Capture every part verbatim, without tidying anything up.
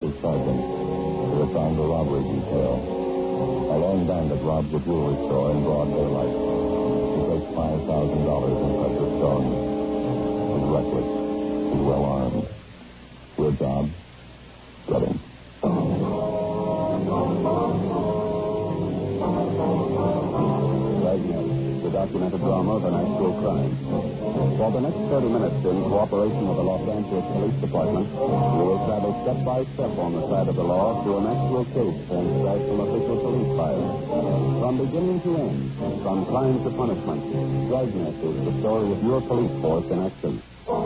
Detective Sergeant. He assigned a robbery detail. A lone bandit robs a jewelry store in broad daylight. He takes five thousand dollars in precious stones. He's reckless. He's well armed. Your job? Get him. Dragnet, the documented drama of an actual crime. For the next thirty minutes, in cooperation with the Los Angeles Police Department, we will travel step by step on the side of the law through an actual case transcribed from official police files. From beginning to end, from crime to punishment, Dragnet is the story of your police force in action.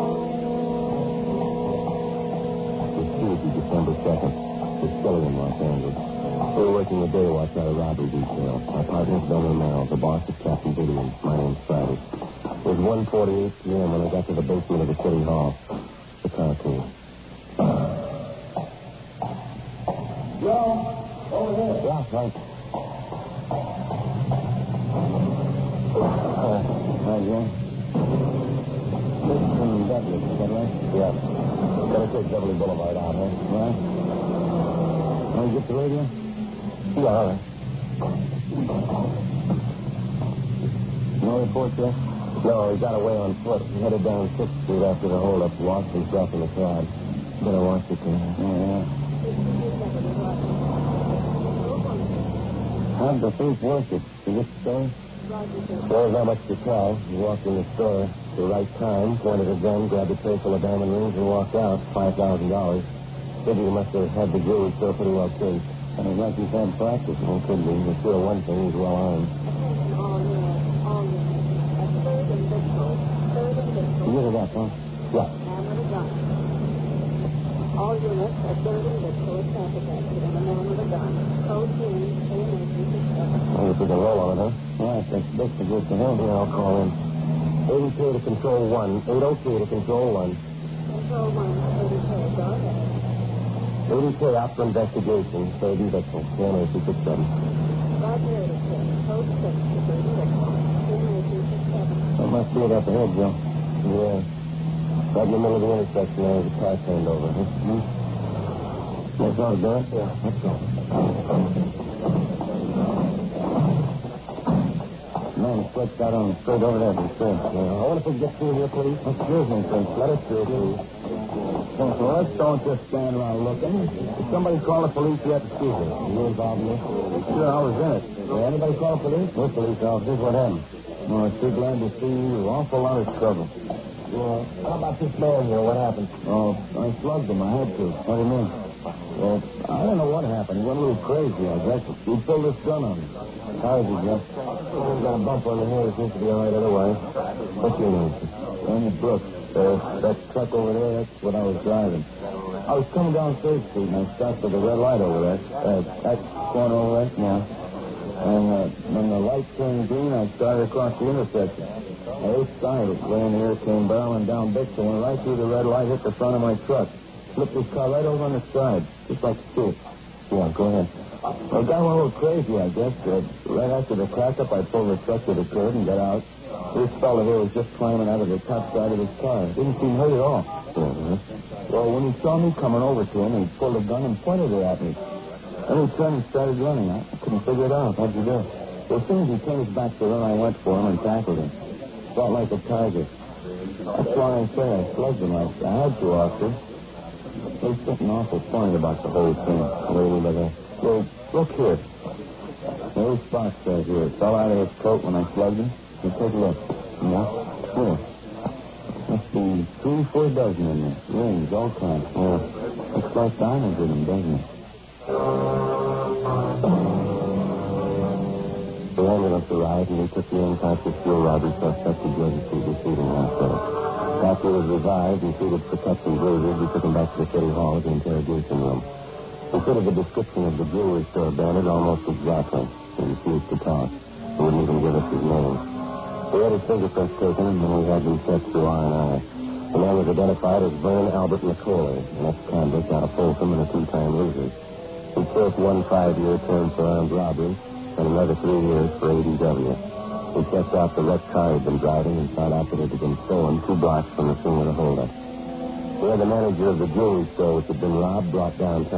It's Tuesday, December second. We're still in Los Angeles. We're working the day watch out a robbery detail. My partner's Donald Merrill. The boss is Captain Gideon. My name's Friday. It was one forty-eight p.m. when I got to the basement of the city hall. The car came. Joe, over here. Yeah, thanks. Uh, hi, Joe. This is from Douglas, is that right? Yeah. Gotta take Beverly Boulevard out, huh? Right. Want to get the radio? Yeah, all right. No report yet? No, he got away on foot. He headed down Sixth Street after the holdup, lost himself in the crowd. Better watch it, too. Oh, yeah. How'd the thief work it? Is this the story? There was not much to tell. He walked in the store at the right time, pointed a gun, grabbed a tray full of diamond rings, and walked out. five thousand dollars. Figured he must have had the jewelry store pretty well cased. And he's like he's had practice. Well, could be. But sure, one thing, he's well armed. You get it up, huh? Yeah. Man with a gun. All units are third and Victor traffic accident. A man with a gun. Code in, A M A three six seven. Oh, you took a roll on it, huh? Right, that's big to good to him. Yeah, I'll call in. eighty K to control one. eighty K to control one. Control one, eighty K. Go ahead. eighty K out for investigation. Third and Victor. A M A three six seven. Roger, eighty K. Code six to third and Victor. A M A three six seven. That must be it up ahead, Joe. Yeah. Right in the middle of the intersection there, the car turned over, huh? Hmm? That's all done? Yeah. Let's go. Man stretched out on the street over there, the street. Yeah. I wonder if we can get through here, please. Excuse me, Prince. Let us through, please. Don't, so let's don't just stand around looking. If somebody call the police yet, excuse me. You involved in this? Sure, I was in it. Did anybody call the police? No police officers. What happened? No, I'm too glad to see you. Awful lot of trouble. Yeah. How about this man here? What happened? Oh, I slugged him. I had to. What do you mean? Well, I don't know what happened. He went a little crazy, I guess. He pulled his gun on me. How is he, Jeff? He's got a bump on the head. He seems to be all right otherwise. What's your name? Ernie Brooks. Uh, that truck over there, that's what I was driving. I was coming down Third Street, and I stopped at the red light over there. Uh, that corner over there? Yeah. And uh, when the light turned green, I started across the intersection. I started. Ran here, came barreling down Bixby, went right through the red light, hit the front of my truck. Flipped his car right over on the side, just like the stick. Yeah, go ahead. I got a little crazy, I guess. Uh, right after the crack-up, I pulled the truck to the curb and got out. This fellow here was just climbing out of the top side of his car. Didn't seem hurt at all. Uh-huh. Well, when he saw me coming over to him, he pulled a gun and pointed it at me. Then he turned and started running. I couldn't figure it out. How'd you do? Well, as soon as he turned his back to run, I went for him and tackled him. Felt like a tiger. That's why I say I slugged him. I, I had to, officer. There's something awful funny about the whole thing. Wait a minute. Well, look here. There's Fox right here. Fell out of his coat when I slugged him. You take a look. Yeah? Here. Must be three, four dozen in there. Rings, all kinds. Yeah. Looks like diamonds in them, doesn't it? The ambulance arrived, and we took the unconscious fuel robbery suspect to Georgia Street Receiving Hospital. After he was revived and treated for cuts and bruises, we took him back to the city hall to the interrogation room. We fitted the description of the jewelry store bandit almost exactly. He refused to talk. He wouldn't even give us his name. We had his fingerprints taken, and then we had them checked through R and I. The man was identified as Vern Albert McCoy, an ex-convict out of Folsom and a two-time loser. He served one five-year term for armed robbery and another three years for A D W. He checked out the wrecked car he'd been driving and found out that it had been stolen two blocks from the scene of the holdup. We had the manager of the jewelry store which had been robbed brought downtown.